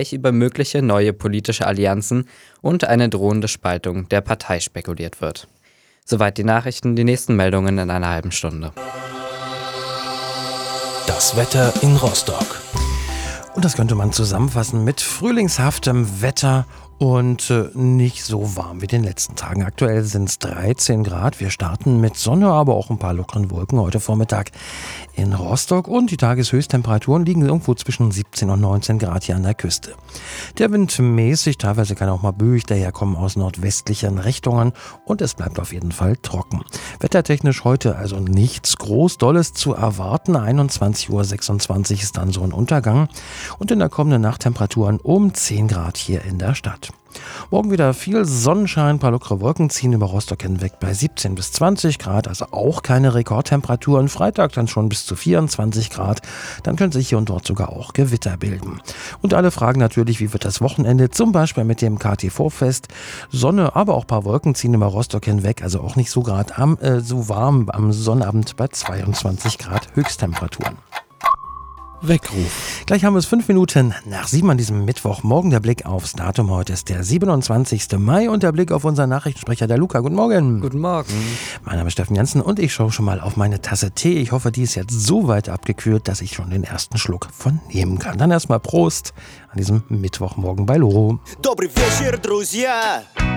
über mögliche neue politische Allianzen und eine drohende Spaltung der Partei spekuliert wird. Soweit die Nachrichten, die nächsten Meldungen in einer halben Stunde. Das Wetter in Rostock. Und das könnte man zusammenfassen mit frühlingshaftem Wetter und nicht so warm wie den letzten Tagen. Aktuell sind es 13 Grad. Wir starten mit Sonne, aber auch ein paar lockeren Wolken heute Vormittag in Rostock. Und die Tageshöchsttemperaturen liegen irgendwo zwischen 17 und 19 Grad hier an der Küste. Der Wind mäßig, teilweise kann auch mal böig daherkommen aus nordwestlichen Richtungen. Und es bleibt auf jeden Fall trocken. Wettertechnisch heute also nichts groß Dolles zu erwarten. 21:26 Uhr ist dann so ein Untergang. Und in der kommenden Nacht Temperaturen um 10 Grad hier in der Stadt. Morgen wieder viel Sonnenschein, ein paar lockere Wolken ziehen über Rostock hinweg bei 17 bis 20 Grad, also auch keine Rekordtemperaturen. Freitag dann schon bis zu 24 Grad, dann können sich hier und dort sogar auch Gewitter bilden. Und alle fragen natürlich, wie wird das Wochenende, zum Beispiel mit dem KT-Vorfest. Sonne, aber auch ein paar Wolken ziehen über Rostock hinweg, also auch nicht so so warm am Sonnabend bei 22 Grad Höchsttemperaturen. Weckruf. Gleich haben wir es 5 Minuten nach 7 an diesem Mittwoch. Morgen der Blick aufs Datum. Heute ist der 27. Mai und der Blick auf unseren Nachrichtensprecher, der Luca. Guten Morgen. Guten Morgen. Mein Name ist Steffen Jansen und ich schaue schon mal auf meine Tasse Tee. Ich hoffe, die ist jetzt so weit abgekühlt, dass ich schon den ersten Schluck von nehmen kann. Dann erstmal Prost an diesem Mittwochmorgen bei Loro. Добрый вечер, друзья!